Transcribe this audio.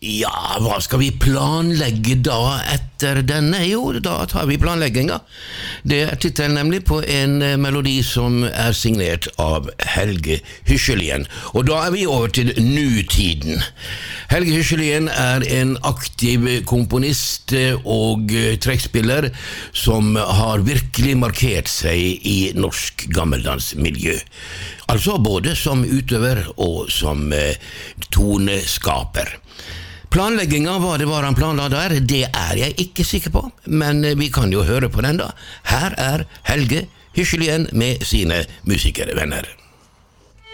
Ja, hva skal vi planlegge da etter denne? Jo, da tar vi planlegginga. Det titelen nemlig på en melodi som signert av Helge Hysjelien. Og da vi over til nutiden. Helge Hysjelien en aktiv komponist og trekkspiller som har virkelig markert seg i norsk gammeldansmiljø. Altså både som utøver og som toneskaper. Planlegginga, hva det var han planla der, det jeg ikke sikker på, men vi kan jo høre på den da. Her Helge Hysjelien med sine musikervenner.